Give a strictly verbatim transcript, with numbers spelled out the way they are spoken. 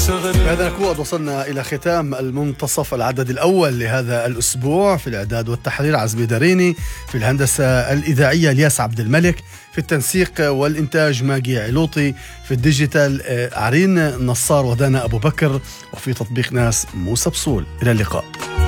بهذا نكون وصلنا إلى ختام المنتصف العدد الأول لهذا الأسبوع. في الإعداد والتحرير عزمي داريني، في الهندسة الإذاعية الياس عبد الملك، في التنسيق والإنتاج ماجي علوطي، في الديجيتال عرين نصار ودانا أبو بكر، وفي تطبيق ناس موسى بصول. إلى اللقاء.